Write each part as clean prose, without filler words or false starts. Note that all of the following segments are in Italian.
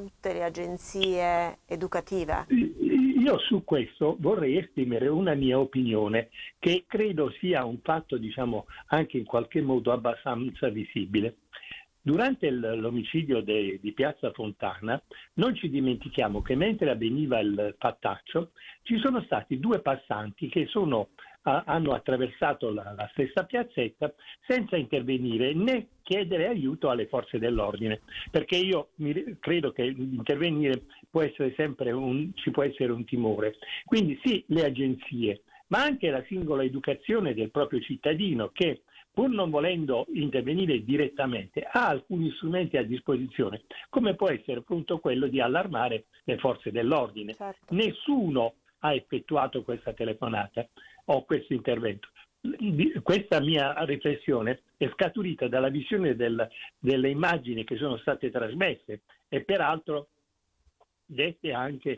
tutte le agenzie educative? Io su questo vorrei esprimere una mia opinione che credo sia un fatto, diciamo, anche in qualche modo abbastanza visibile. Durante l'omicidio di Piazza Fontana non ci dimentichiamo che mentre avveniva il fattaccio ci sono stati due passanti che hanno attraversato la stessa piazzetta senza intervenire né chiedere aiuto alle forze dell'ordine, perché io credo che intervenire può essere ci può essere un timore. Quindi sì, le agenzie, ma anche la singola educazione del proprio cittadino che, pur non volendo intervenire direttamente, ha alcuni strumenti a disposizione, come può essere appunto quello di allarmare le forze dell'ordine. Certo. Nessuno ha effettuato questa telefonata o questo intervento. Questa mia riflessione è scaturita dalla visione delle immagini che sono state trasmesse e peraltro dette anche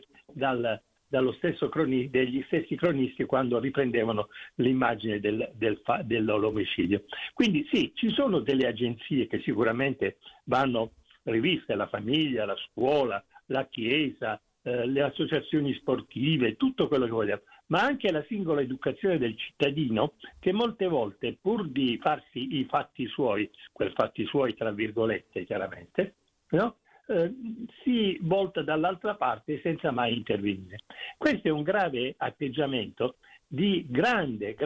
degli stessi cronisti quando riprendevano l'immagine dell'omicidio. Quindi sì, ci sono delle agenzie che sicuramente vanno riviste, la famiglia, la scuola, la chiesa, le associazioni sportive, tutto quello che vogliamo, ma anche la singola educazione del cittadino che molte volte, pur di farsi i fatti suoi, quei fatti suoi tra virgolette chiaramente, no? Si volta dall'altra parte senza mai intervenire. Questo è un grave atteggiamento di grande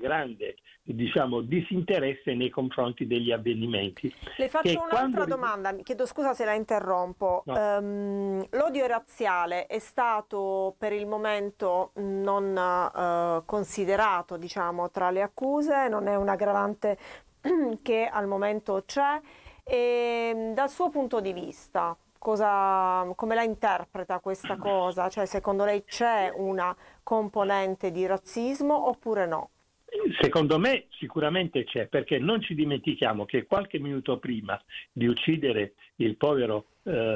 diciamo disinteresse nei confronti degli avvenimenti. Le faccio un'altra domanda, mi chiedo scusa se la interrompo. No. L'odio razziale è stato per il momento non considerato, diciamo, tra le accuse, non è un aggravante che al momento c'è. E dal suo punto di vista, come la interpreta questa cosa? Cioè, secondo lei c'è una componente di razzismo oppure no? Secondo me sicuramente c'è, perché non ci dimentichiamo che qualche minuto prima di uccidere il povero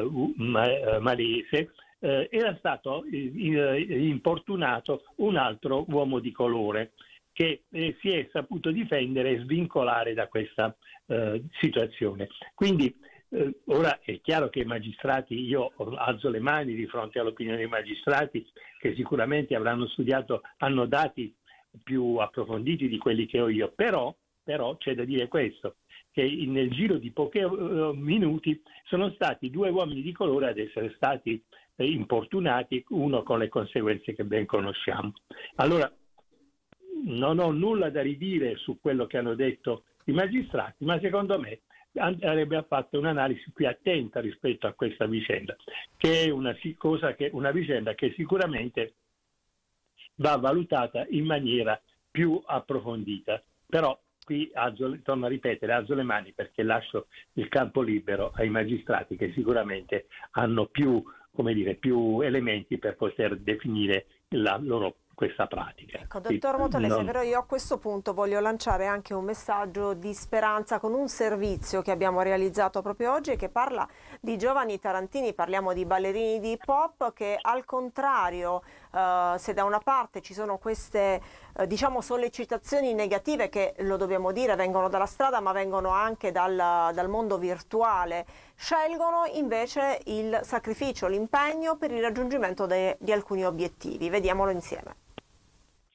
malese era stato importunato un altro uomo di colore che si è saputo difendere e svincolare da questa situazione. Quindi ora è chiaro che i magistrati, io alzo le mani di fronte all'opinione dei magistrati che sicuramente avranno studiato, hanno dati più approfonditi di quelli che ho io, però c'è da dire questo, che nel giro di pochi minuti sono stati due uomini di colore ad essere stati importunati, uno con le conseguenze che ben conosciamo. Allora, non ho nulla da ridire su quello che hanno detto i magistrati, ma secondo me avrebbe fatto un'analisi più attenta rispetto a questa vicenda, che è una vicenda che sicuramente va valutata in maniera più approfondita. Però qui torno a ripetere, alzo le mani perché lascio il campo libero ai magistrati che sicuramente hanno più elementi per poter definire questa pratica. Ecco, dottor Motolese, però io a questo punto voglio lanciare anche un messaggio di speranza con un servizio che abbiamo realizzato proprio oggi e che parla di giovani tarantini, parliamo di ballerini di hip hop che al contrario, se da una parte ci sono queste diciamo sollecitazioni negative che, lo dobbiamo dire, vengono dalla strada ma vengono anche dal mondo virtuale, scelgono invece il sacrificio, l'impegno per il raggiungimento di alcuni obiettivi. Vediamolo insieme.